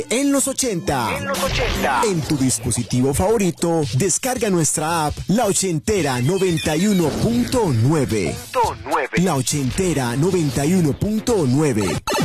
En los 80. En tu dispositivo favorito, descarga nuestra app La Ochentera 91.9. La Ochentera 91.9.